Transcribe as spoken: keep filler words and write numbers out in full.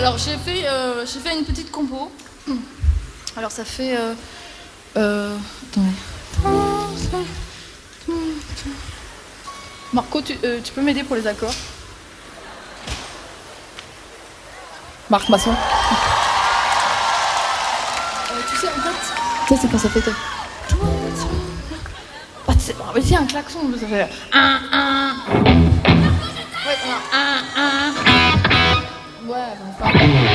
Alors j'ai fait, euh, j'ai fait une petite compo. Alors ça fait... Euh, euh, attendez. Marco, tu, euh, tu peux m'aider pour les accords? Marc Masson. Euh, tu sais, en fait, tu sais, c'est quand ça fait... Ah, tu sais, ah, mais c'est un klaxon, ça fait... Un, un. Ouais, un, un, un. Ouais, enfin...